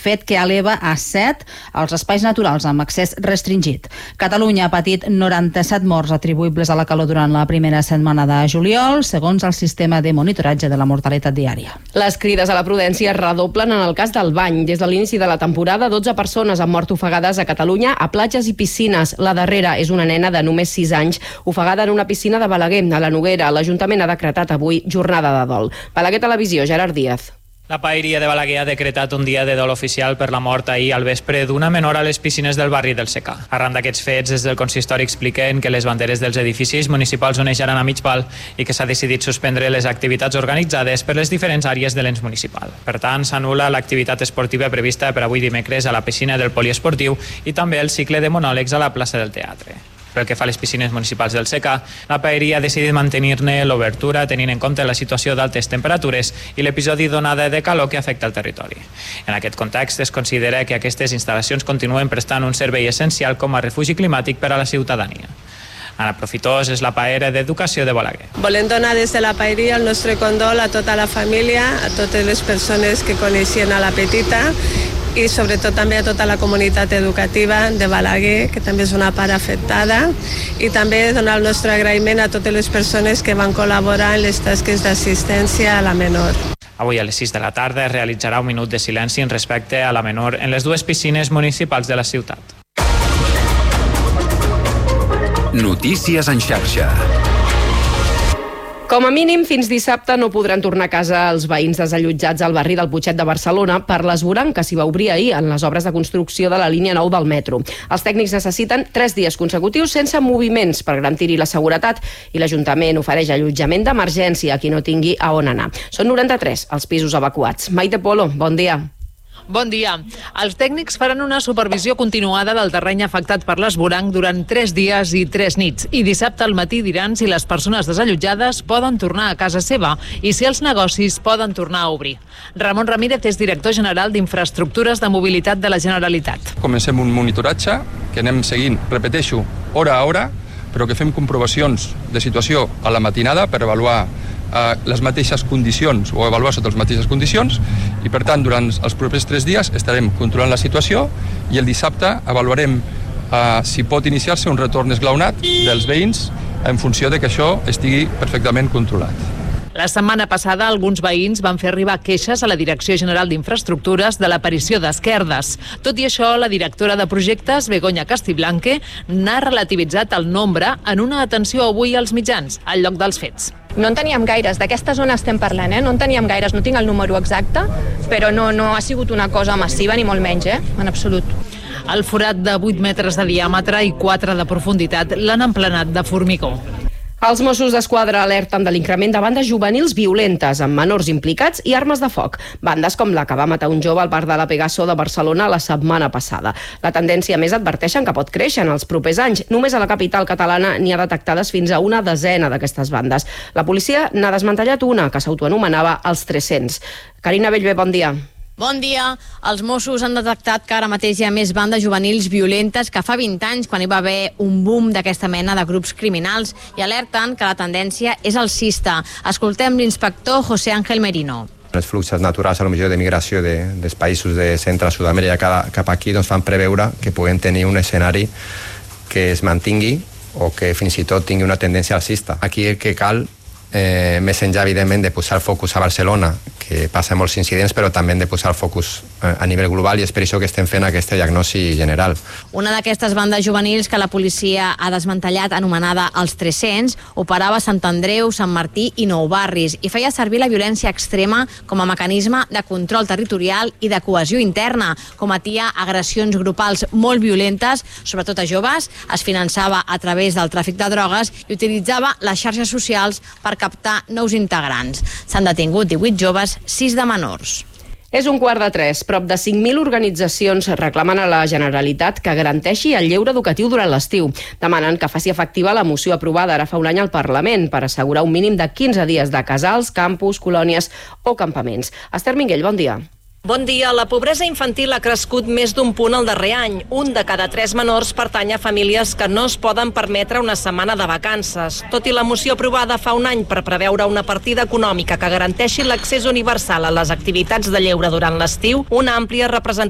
fet que eleva a 7 els espais naturals amb accés restringit. Catalunya ha patit 97 morts atribuïbles a la calor durant la primera setmana de juliol, segons el sistema de monitoratge de la mortalitat diària. Les crides a la prudència redoblen en el cas del bany. Des de l'inici de la temporada, 12 persones han mort ofegades a Catalunya a platges i piscines. La darrera és una nena de només 6 anys, ofegada en una piscina de Balaguer, a la Noguera. L'Ajuntament ha decretat avui jornada de dol. Balaguer Televisió, Gerard Díaz. La paeria de Balaguer ha decretat un dia de dol oficial per la mort ahir al vespre d'una menor a les piscines del barri del Secà. Arran d'aquests fets, des del consistori expliquen que les banderes dels edificis municipals oneixaran a mig pal i que s'ha decidit suspendre les activitats organitzades per les diferents àrees de l'ens municipal. Per tant, s'anul·la l'activitat esportiva prevista per avui dimecres a la piscina del poliesportiu i també el cicle de monòlegs a la plaça del Teatre. Pel que fa a les piscines municipals del Secà, la paeria ha decidit mantenir-ne l'obertura tenint en compte la situació d'altes temperatures i l'episodi d'onada de calor que afecta el territori. En aquest context, es considera que aquestes instal·lacions continuen prestant un servei essencial com a refugi climàtic per a la ciutadania. Anna Profitós és la paera d'Educació de Balaguer. Volem donar des de la paeria el nostre condol a tota la família, a totes les persones que coneixien a la petita i sobretot també a tota la comunitat educativa de Balaguer, que també és una part afectada, i també donar el nostre agraïment a totes les persones que van col·laborar en les tasques d'assistència a la menor. Avui a les 6 de la tarda es realitzarà un minut de silenci en respecte a la menor en les dues piscines municipals de la ciutat. Notícies en xarxa. Com a mínim, fins dissabte no podran tornar a casa els veïns desallotjats al barri del Putxet de Barcelona per l'esvoranc que s'hi va obrir ahir en les obres de construcció de la línia 9 del metro. Els tècnics necessiten 3 dies consecutius sense moviments per garantir-hi la seguretat i l'Ajuntament ofereix allotjament d'emergència a qui no tingui a on anar. Són 93 els pisos evacuats. Maite Polo, bon dia. Bon dia. Els tècnics faran una supervisió continuada del terreny afectat per l'esvoranc durant 3 dies i 3 nits. I dissabte al matí diran si les persones desallotjades poden tornar a casa seva i si els negocis poden tornar a obrir. Ramon Ramírez és director general d'Infraestructures de Mobilitat de la Generalitat. Comencem un monitoratge que anem seguint, repeteixo, hora a hora, però que fem comprovacions de situació a la matinada per avaluar les mateixes condicions o avaluar sota les mateixes condicions i per tant durant els propers 3 dies estarem controlant la situació i el dissabte avaluarem si pot iniciar-se un retorn esglaonat dels veïns en funció de que això estigui perfectament controlat. La setmana passada, alguns veïns van fer arribar queixes a la Direcció General d'Infraestructures de l'aparició d'esquerdes. Tot i això, la directora de projectes, Begoña Castiblanque, n'ha relativitzat el nombre en una atenció avui als mitjans, al lloc dels fets. No en teníem gaires, d'aquesta zona estem parlant, no en teníem gaires, no tinc el número exacte, però no ha sigut una cosa massiva ni molt menys, en absolut. El forat de 8 metres de diàmetre i 4 de profunditat l'han emplenat de formigó. Els Mossos d'Esquadra alerten de l'increment de bandes juvenils violentes amb menors implicats i armes de foc. Bandes com la que va matar un jove al bar de la Pegaso de Barcelona la setmana passada. La tendència més adverteixen que pot créixer en els propers anys. Només a la capital catalana n'hi ha detectades fins a una desena d'aquestes bandes. La policia n'ha desmantellat una que s'autoanomenava els 300. Carina Bellver, bon dia. Bon dia. Els Mossos han detectat que ara mateix hi ha més bandes juvenils violentes que fa 20 anys, quan hi va haver un boom d'aquesta mena de grups criminals, i alerten que la tendència és alcista. Escoltem l'inspector José Ángel Merino. Els fluxos naturals a la millor de migració dels països de Centre Sud-amèrica cap aquí fan preveure que puguem tenir un escenari que es mantingui o que fins i tot tingui una tendència alcista. Aquí el que cal, més enllà, evidentment, de posar focus a Barcelona, que passa molts incidents, però també hem de posar focus a nivell global i és per això que estem fent aquesta diagnosi general. Una d'aquestes bandes juvenils que la policia ha desmantellat, anomenada els 300, operava a Sant Andreu, Sant Martí i Nou Barris i feia servir la violència extrema com a mecanisme de control territorial i de cohesió interna. Cometia agressions grupals molt violentes, sobretot a joves, es finançava a través del tràfic de drogues i utilitzava les xarxes socials per captar nous integrants. S'han detingut 18 joves, 6 de menors. És 2:45. Prop de 5.000 organitzacions reclamen a la Generalitat que garanteixi el lleure educatiu durant l'estiu. Demanen que faci efectiva la moció aprovada ara fa un any al Parlament per assegurar un mínim de 15 dies de casals, campus, colònies o campaments. Esther Minguell, bon dia. Bon dia. La pobresa infantil ha crescut més d'un punt el darrer any. 1 de cada 3 menors pertany a famílies que no es poden permetre una setmana de vacances. Tot i la moció aprovada fa un any per preveure una partida econòmica que garanteixi l'accés universal a les activitats de lleure durant l'estiu, una àmplia representació